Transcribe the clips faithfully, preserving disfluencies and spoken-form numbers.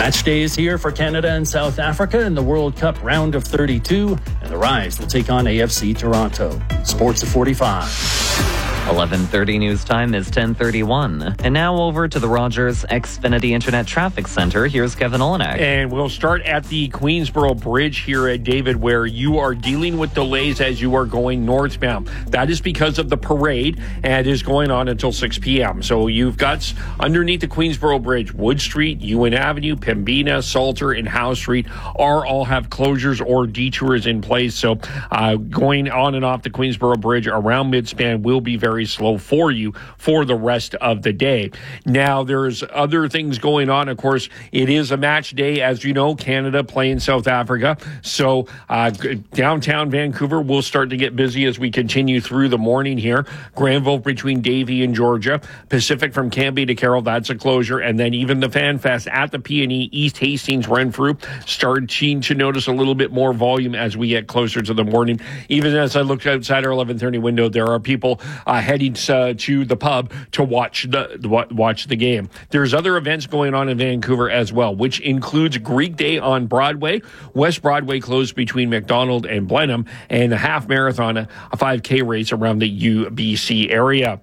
Match day is here for Canada and South Africa in the World Cup round of thirty-two, and the Rise will take on A F C Toronto. Sports at forty-five. eleven thirty news time is ten thirty-one. And now over to the Rogers Xfinity Internet Traffic Center. Here's Kevin Olenek. And we'll start at the Queensboro Bridge here at David, where you are dealing with delays as you are going northbound. That is because of the parade, and it is going on until six p.m. So you've got underneath the Queensboro Bridge, Wood Street, Ewan Avenue, Pembina, Salter, and Howe Street are all have closures or detours in place. So uh, going on and off the Queensboro Bridge around Midspan will be very slow for you for the rest of the day. Now, there's other things going on. Of course, it is a match day, as you know, Canada playing South Africa. So uh, downtown Vancouver will start to get busy as we continue through the morning here. Granville between Davie and Georgia. Pacific from Cambie to Carroll, that's a closure. And then even the Fan Fest at the P and E, East Hastings, Renfrew, starting to notice a little bit more volume as we get closer to the morning. Even as I look outside our eleven thirty window, there are people uh, heading uh, to the pub to watch the watch the game. There's other events going on in Vancouver as well, which includes Greek Day on Broadway. West Broadway closed between McDonald and Blenheim, and a half marathon, a five K race around the U B C area.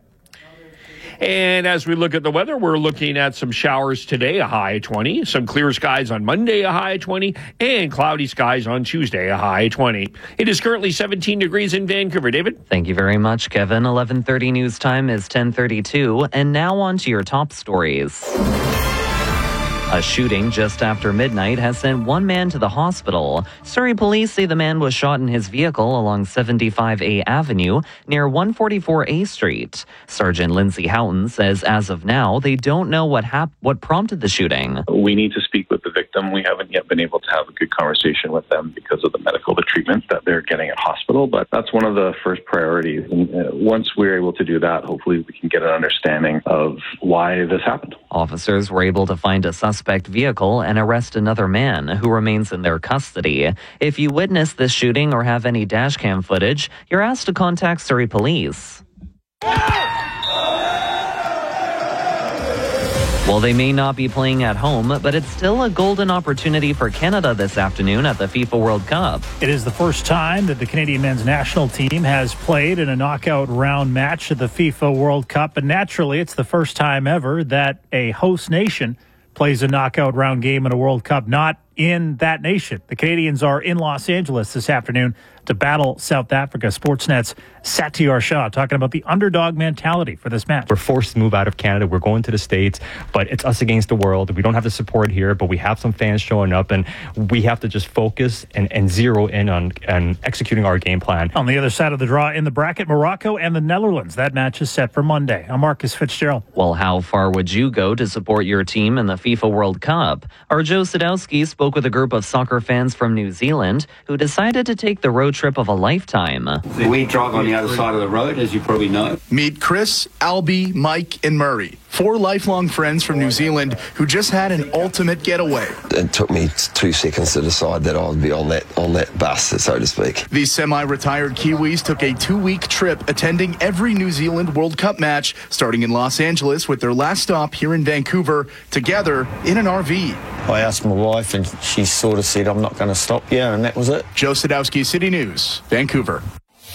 And as we look at the weather, we're looking at some showers today, a high of twenty, some clear skies on Monday, a high of twenty, and cloudy skies on Tuesday, a high of twenty. It is currently seventeen degrees in Vancouver. David? Thank you very much, Kevin. eleven thirty news time is ten thirty-two, and now on to your top stories. A shooting just after midnight has sent one man to the hospital. Surrey police say the man was shot in his vehicle along seventy-five A Avenue near one forty-four A Street. Sergeant Lindsay Houghton says as of now, they don't know what hap- what prompted the shooting. We need to speak with the victim. We haven't yet been able to have a good conversation with them because of the medical the treatment that they're getting at hospital, but that's one of the first priorities. And uh, once we're able to do that, hopefully we can get an understanding of why this happened. Officers were able to find a suspect vehicle and arrest another man who remains in their custody. If you witnessed this shooting or have any dashcam footage, you're asked to contact Surrey Police. Well, they may not be playing at home, but it's still a golden opportunity for Canada this afternoon at the FIFA World Cup. It is the first time that the Canadian men's national team has played in a knockout round match at the FIFA World Cup, and naturally it's the first time ever that a host nation plays a knockout round game in a World Cup not in that nation. The Canadians are in Los Angeles this afternoon to battle South Africa. Sportsnet's Satyar Shah talking about the underdog mentality for this match. We're forced to move out of Canada. We're going to the States, but it's us against the world. We don't have the support here, but we have some fans showing up, and we have to just focus and, and zero in on and executing our game plan. On the other side of the draw in the bracket, Morocco and the Netherlands. That match is set for Monday. I'm Marcus Fitzgerald. Well, how far would you go to support your team in the FIFA World Cup? Our Joe Sadowski spoke with a group of soccer fans from New Zealand who decided to take the road trip of a lifetime. We drive on the other side of the road, as you probably know. Meet Chris, Albie, Mike, and Murray. Four lifelong friends from New Zealand who just had an ultimate getaway. It took me two seconds to decide that I would be on that on that bus, so to speak. These semi-retired Kiwis took a two-week trip attending every New Zealand World Cup match, starting in Los Angeles with their last stop here in Vancouver, together in an R V. I asked my wife and she sort of said, I'm not going to stop you, and that was it. Joe Sadowski, City News, Vancouver.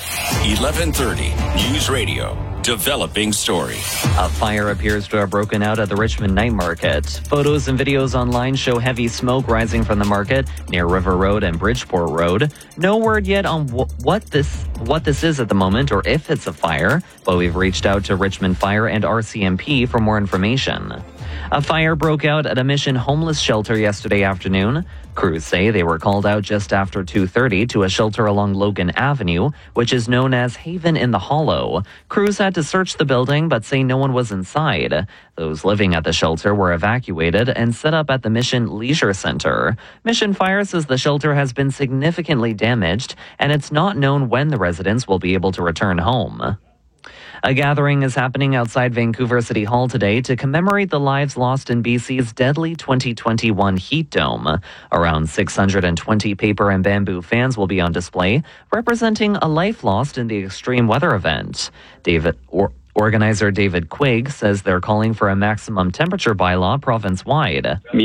eleven thirty News Radio. Developing story. A fire appears to have broken out at the Richmond Night Market. Photos and videos online show heavy smoke rising from the market near River Road and Bridgeport Road. No word yet on wh- what this what this is at the moment or if it's a fire, but we've reached out to Richmond Fire and R C M P for more information. A fire broke out at a Mission homeless shelter yesterday afternoon. Crews say they were called out just after two thirty to a shelter along Logan Avenue, which is known as Haven in the Hollow. Crews had to search the building, but say no one was inside. Those living at the shelter were evacuated and set up at the Mission Leisure Center. Mission Fire says the shelter has been significantly damaged, and it's not known when the residents will be able to return home. A gathering is happening outside Vancouver City Hall today to commemorate the lives lost in B C's deadly twenty twenty-one heat dome. Around six hundred twenty paper and bamboo fans will be on display, representing a life lost in the extreme weather event. David or Organizer David Quigg says they're calling for a maximum temperature bylaw province-wide.